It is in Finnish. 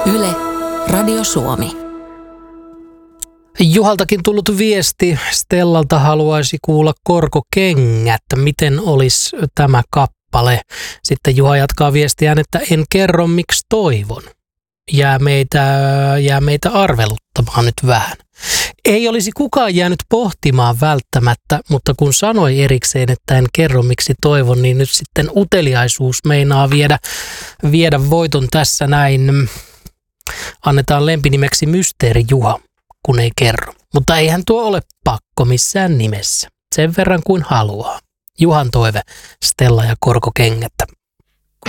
Yle, Radio Suomi. Juhaltakin tullut viesti. Stellalta haluaisi kuulla Korkokengät. Miten olisi tämä kappale? Sitten Juha jatkaa viestiään, että en kerro miksi toivon. Jää meitä arveluttamaan nyt vähän. Ei olisi kukaan jäänyt pohtimaan välttämättä, mutta kun sanoi erikseen, että en kerro miksi toivon, niin nyt sitten uteliaisuus meinaa viedä voiton tässä näin. Annetaan lempinimeksi Mysteeri Juha, kun ei kerro. Mutta eihän tuo ole pakko missään nimessä. Sen verran kuin haluaa. Juhan toive, Stella ja Korkokengät.